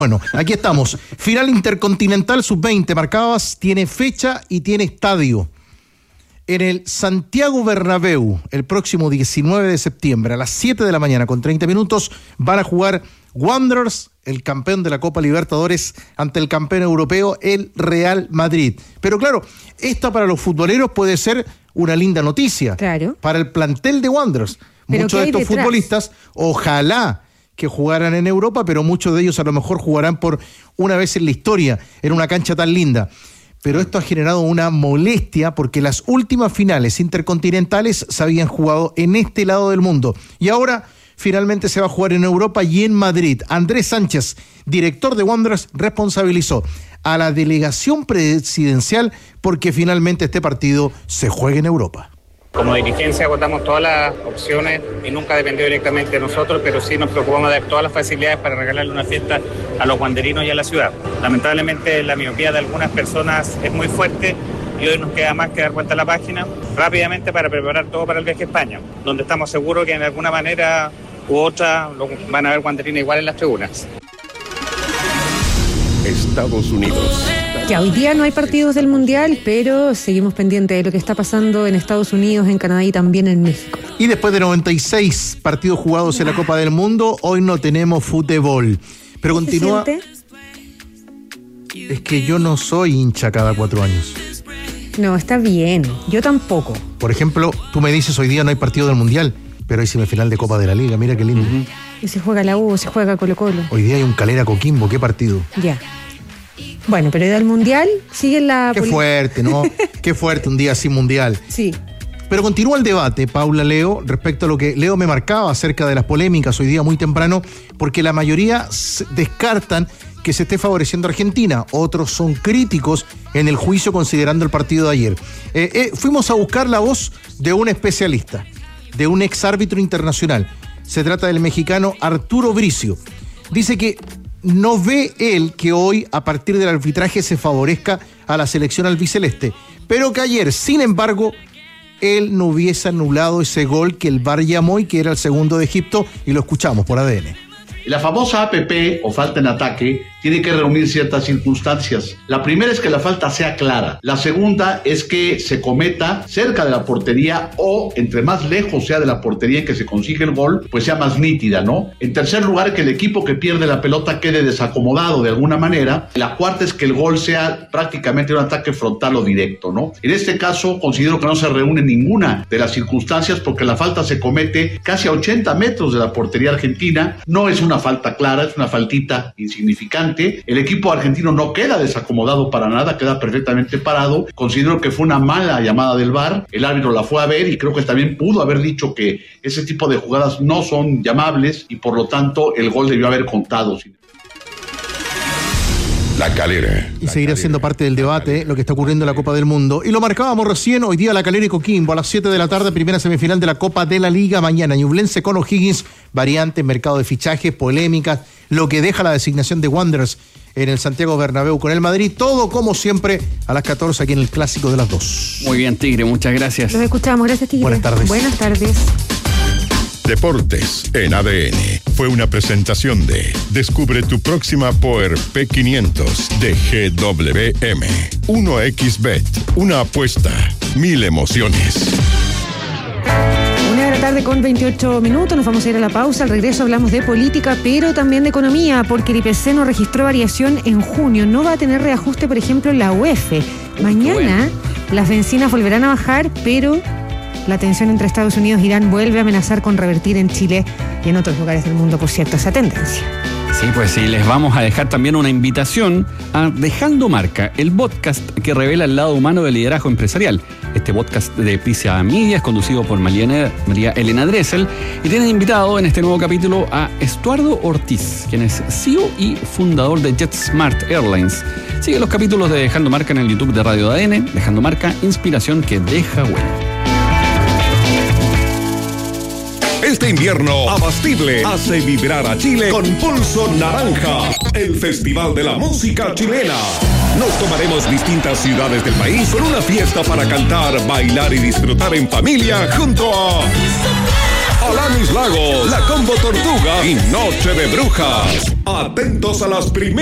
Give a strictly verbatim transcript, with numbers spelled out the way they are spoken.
Bueno, aquí estamos. Final Intercontinental sub veinte, marcabas, tiene fecha y tiene estadio. En el Santiago Bernabéu, el próximo diecinueve de septiembre, a las siete de la mañana, con treinta minutos, van a jugar Wanderers, el campeón de la Copa Libertadores, ante el campeón europeo, el Real Madrid. Pero claro, esta para los futboleros puede ser una linda noticia. Claro. Para el plantel de Wanderers. Muchos de estos detrás? futbolistas, ojalá que jugaran en Europa, pero muchos de ellos a lo mejor jugarán por una vez en la historia, en una cancha tan linda. Pero esto ha generado una molestia porque las últimas finales intercontinentales se habían jugado en este lado del mundo. Y ahora finalmente se va a jugar en Europa y en Madrid. Andrés Sánchez, director de Wanderers, responsabilizó a la delegación presidencial porque finalmente este partido se juegue en Europa. Como dirigencia agotamos todas las opciones y nunca dependió directamente de nosotros, pero sí nos preocupamos de dar todas las facilidades para regalarle una fiesta a los wanderinos y a la ciudad. Lamentablemente la miopía de algunas personas es muy fuerte y hoy nos queda más que dar vuelta a la página rápidamente para preparar todo para el viaje a España, donde estamos seguros que en alguna manera u otra van a haber wanderinos igual en las tribunas. Estados Unidos. Ya, hoy día no hay partidos del Mundial, pero seguimos pendientes de lo que está pasando en Estados Unidos, en Canadá y también en México. Y después de noventa y seis partidos jugados en la Copa del Mundo, hoy no tenemos fútbol. Pero continúa. ¿Se siente? Es que yo no soy hincha cada cuatro años. No, está bien. Yo tampoco. Por ejemplo, tú me dices hoy día no hay partido del Mundial, pero hay semifinal de Copa de la Liga. Mira qué lindo. Uh-huh. Y se juega la U, se juega Colo Colo. Hoy día hay un Calera Coquimbo, ¿qué partido? Ya. Bueno, pero del Mundial sigue la... Qué poli- fuerte, ¿no? Qué fuerte un día sin Mundial. Sí. Pero continúa el debate, Paula, Leo, respecto a lo que Leo me marcaba acerca de las polémicas hoy día muy temprano, porque la mayoría descartan que se esté favoreciendo a Argentina. Otros son críticos en el juicio considerando el partido de ayer. Eh, eh, fuimos a buscar la voz de un especialista, de un exárbitro internacional. Se trata del mexicano Arturo Bricio. Dice que no ve él que hoy, a partir del arbitraje, se favorezca a la selección albiceleste, pero que ayer, sin embargo, él no hubiese anulado ese gol que el V A R llamó y que era el segundo de Egipto, y lo escuchamos por A D N. La famosa A P P o falta en ataque tiene que reunir ciertas circunstancias. La primera es que la falta sea clara. La segunda es que se cometa cerca de la portería o entre más lejos sea de la portería en que se consigue el gol, pues sea más nítida, ¿no? En tercer lugar, que el equipo que pierde la pelota quede desacomodado de alguna manera. La cuarta es que el gol sea prácticamente un ataque frontal o directo, ¿no? En este caso considero que no se reúne ninguna de las circunstancias porque la falta se comete casi a ochenta metros de la portería argentina. No es una falta clara, es una faltita insignificante. El equipo argentino no queda desacomodado para nada, queda perfectamente parado. Considero que fue una mala llamada del V A R, el árbitro la fue a ver y creo que también pudo haber dicho que ese tipo de jugadas no son llamables y por lo tanto el gol debió haber contado. La Calera. Y seguirá siendo parte del debate lo que está ocurriendo en la Copa del Mundo. Y lo marcábamos recién, hoy día La Calera y Coquimbo, a las siete de la tarde, primera semifinal de la Copa de la Liga. Mañana Ñublense con O'Higgins, variantes, mercado de fichajes, polémicas, lo que deja la designación de Wanderers en el Santiago Bernabéu con el Madrid. Todo como siempre a las catorce aquí en el Clásico de las dos. Muy bien, Tigre, muchas gracias. Los escuchamos, gracias, Tigre. Buenas tardes. Buenas tardes. Deportes en A D N fue una presentación de Descubre tu próxima Power P quinientos de G W M. uno equis Bet, una apuesta, mil emociones. Una de la tarde con veintiocho minutos, nos vamos a ir a la pausa. Al regreso hablamos de política, pero también de economía, porque el I P C no registró variación en junio. No va a tener reajuste, por ejemplo, la U E F. Mañana bueno. Las bencinas volverán a bajar, pero la tensión entre Estados Unidos e Irán vuelve a amenazar con revertir en Chile y en otros lugares del mundo, por cierto, esa tendencia. Sí, pues sí, les vamos a dejar también una invitación a Dejando Marca, el podcast que revela el lado humano del liderazgo empresarial. Este podcast de Prisa Media es conducido por María, María Elena Dressel y tiene invitado en este nuevo capítulo a Estuardo Ortiz, quien es C E O y fundador de JetSmart Airlines. Sigue los capítulos de Dejando Marca en el YouTube de Radio A D N. Dejando Marca, inspiración que deja huella. Este invierno, Abastible hace vibrar a Chile con Pulso Naranja, el festival de la música chilena. Nos tomaremos distintas ciudades del país con una fiesta para cantar, bailar y disfrutar en familia junto a Alanis Lago, La Combo Tortuga y Noche de Brujas. Atentos a las primeras